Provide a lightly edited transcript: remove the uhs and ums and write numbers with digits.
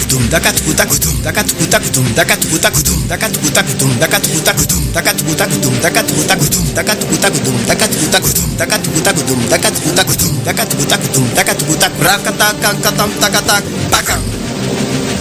kutum dakatukuta kutum dakatukuta kutum dakatukuta kutum dakatukuta kutum dakatukuta kutum dakatukuta kutum dakatukuta kutum dakatukuta kutum dakatukuta kutum dakatukuta kutum dakatukuta kutum dakatukuta kutum dakatukuta rakata kankatam takatak takam